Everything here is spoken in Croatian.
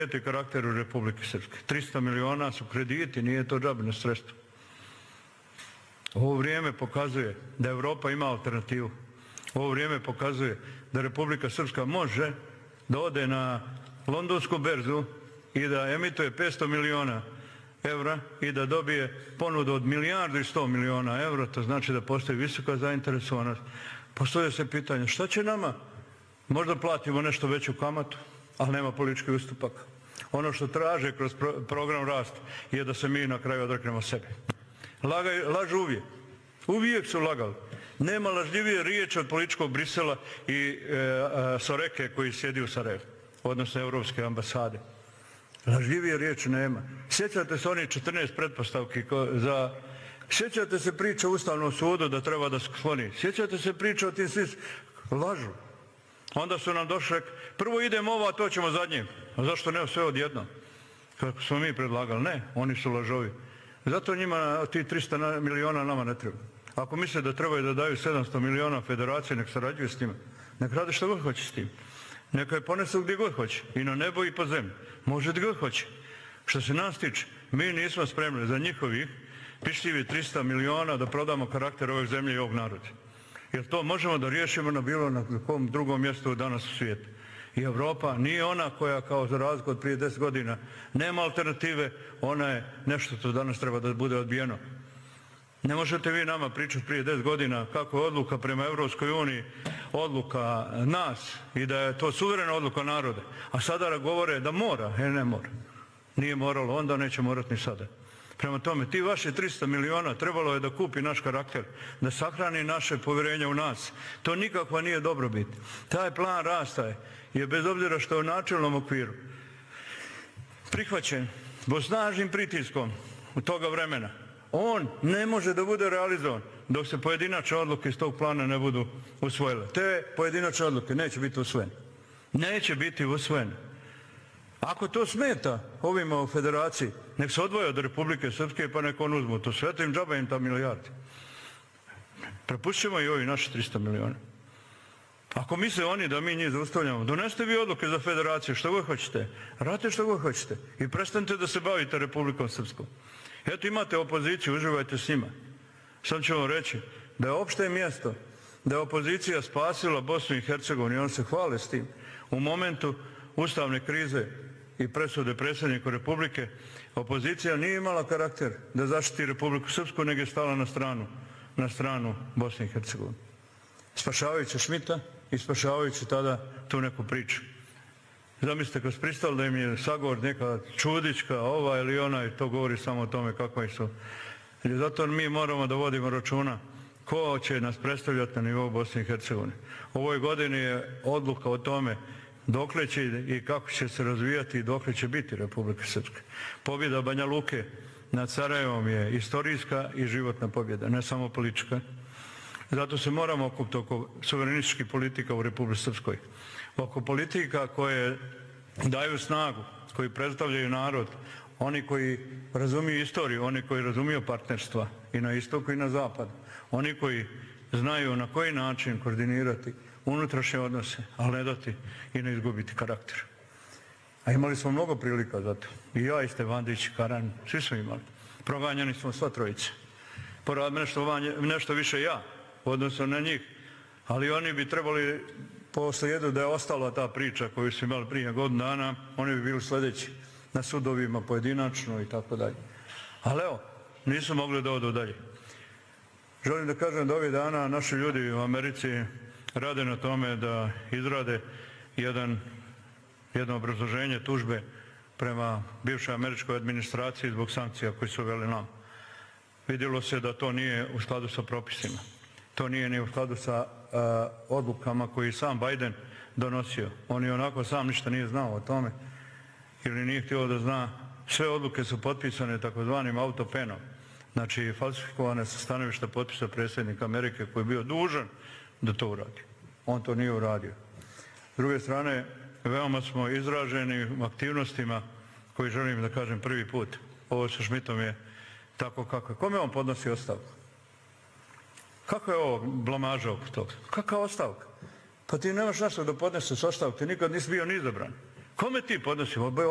karakteru Republike Srpske. 300 miliona su krediti, nije to džabeno sredstvo. Ovo vrijeme pokazuje da Evropa ima alternativu. Ovo vrijeme pokazuje da Republika Srpska može da ode na londonsku berzu i da emituje 500 miliona evra i da dobije ponudu od 1,1 milijardi evra, to znači da postoji visoka zainteresovanost. Postoje se pitanje šta će nama? Možda platimo nešto veću kamatu, ali nema politički ustupak. Ono što traže kroz program rasta je da se mi na kraju odreknemo sebe. Lažu uvijek. Uvijek su lagali. Nema lažljivije riječi od političkog Brisela i Soreke koji sjedi u Sarajevu, odnosno Europske ambasade. Lažljivije riječi nema. Sjećate se onih 14 pretpostavki za... Sjećate se priče o Ustavnom sudu da treba da skloni. Sjećate se priče o tim svi... Lažu. Onda su nam došli, prvo idemo ovo, a to ćemo zadnje. A zašto ne sve odjedno? Kako smo mi predlagali? Ne, oni su lažovi. Zato njima ti 300 miliona nama ne treba. Ako misle da trebaju da daju 700 miliona federacije, nek sarađuju s njima. Nek radi što god hoće s tim. Neka je ponesu gdje god hoće. I na nebo i po zemlji. Može gdje god hoće. Što se nas tiče, mi nismo spremni za njihovih pišljivi 300 miliona da prodamo karakter ove zemlje i ovog naroda. Jer to možemo da riješimo na bilo na kom drugom mjestu danas u svijetu. I Evropa nije ona koja kao za razliku od prije 10 godina nema alternative, ona je nešto što danas treba da bude odbijeno. Ne možete vi nama pričati prije 10 godina kako je odluka prema Evropskoj uniji odluka nas i da je to suverena odluka naroda, a sada govore da mora, ne mora. Nije moralo, onda neće morati ni sada. Prema tome, ti vaši 300 miliona trebalo je da kupi naš karakter, da sahrani naše povjerenje u nas. To nikakva nije dobrobit. Taj plan rasta je bez obzira što je u načelnom okviru prihvaćen pod snažnim pritiskom u toga vremena. On ne može da bude realizovan dok se pojedinačne odluke iz tog plana ne budu usvojile. Te pojedinačne odluke neće biti usvojene. Neće biti usvojene. Ako to smeta ovima u federaciji, nek se odvoje od Republike Srpske pa nek on uzmu to sve, to im džaba im ta milijardi. Prepustimo i ovi naši 300 miliona. Ako misle oni da mi njih zaustavljamo, donesite vi odluke za federaciju, što god hoćete, radite što god hoćete i prestanite da se bavite Republikom Srpskom. Eto imate opoziciju, uživajte s njima. Sad ću vam reći da je opšte mjesto, da je opozicija spasila Bosnu i Hercegovinu i on se hvale s tim. U momentu ustavne krize i presude predsjedniku Republike, opozicija nije imala karakter da zaštiti Republiku Srpsku, nego je stala na stranu Bosne i Hercegovine. Spašavajući Šmita i spašavajući tada tu neku priču. Zamislite, kad su pristali da im je sagovor neka čudička, ova ili ona, i to govori samo o tome kakva su. Zato mi moramo da vodimo računa ko će nas predstavljati na nivou Bosne i Hercegovine. Ovoj godini je odluka o tome dokle će i kako će se razvijati i dokle će biti Republika Srpska. Pobjeda Banja Luke nad Sarajevom je istorijska i životna pobjeda, ne samo politička. Zato se moramo okupiti oko suverenističkih politika u Republici Srpskoj. Oko politika koje daju snagu, koji predstavljaju narod, oni koji razumiju istoriju, oni koji razumiju partnerstva i na istoku i na zapadu, oni koji znaju na koji način koordinirati unutrašnje odnose, ali ne dati i ne izgubiti karakter. A imali smo mnogo prilika za to. I ja, i Stevandić, Karan, svi smo imali. Proganjani smo sva trojice. Porad nešto više ja, odnosno na njih. Ali oni bi trebali po slijedu da je ostala ta priča koju su imali prije godinu dana, oni bi bili sljedeći na sudovima pojedinačno i tako dalje. Ali evo, nisu mogli da odu dalje. Želim da kažem da ovih dana naši ljudi u Americi rade na tome da izrade jedno obrazloženje tužbe prema bivšoj američkoj administraciji zbog sankcija koji su uveli nam. Vidjelo se da to nije u skladu sa propisima. To nije ni u skladu sa odlukama koji sam Biden donosio. On je onako sam ništa nije znao o tome ili nije htio da zna. Sve odluke su potpisane takozvanim autopenom. Znači, falsifikovane su stanovišta potpisa predsjednika Amerike koji je bio dužan da to uradi. On to nije uradio. S druge strane, veoma smo izraženi u aktivnostima koji želim da kažem prvi put. Ovo sa Šmitom je tako kako. Kome on podnosi ostavku? Kako je ovo blamaža oko toga? Kakva ostavka? Pa ti nemaš našta da podneseš ostavku, ti nikad nisi bio ni izabran. Kome ti podnosi?